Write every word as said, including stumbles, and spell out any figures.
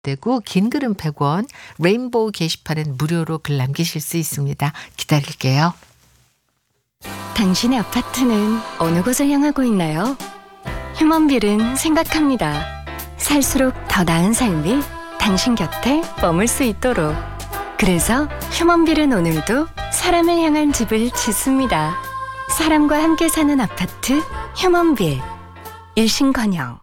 되고 긴 글은 백 원, 레인보우 게시판은 무료로 글 남기실 수 있습니다. 기다릴게요. 당신의 아파트는 어느 곳을 향하고 있나요? 휴먼빌은 생각합니다. 살수록 더 나은 삶이 당신 곁에 머물 수 있도록. 그래서 휴먼빌은 오늘도 사람을 향한 집을 짓습니다. 사람과 함께 사는 아파트 휴먼빌. 일신건영.